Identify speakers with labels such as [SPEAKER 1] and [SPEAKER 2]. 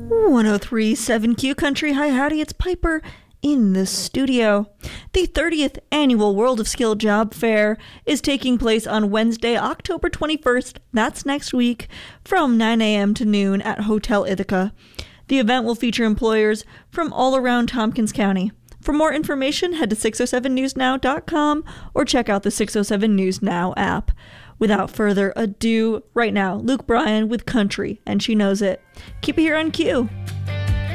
[SPEAKER 1] 103.7 Country. Hi, howdy, it's Piper in the studio. The 30th annual World of Skill Job Fair is taking place on Wednesday, October 21st, that's next week, from 9 a.m. to noon at Hotel Ithaca. The event will feature employers from all around Tompkins County. For more information, head to 607newsnow.com or check out the 607 News Now app. Without further ado, right now, Luke Bryan with Country, and she knows it. Keep it here on Q.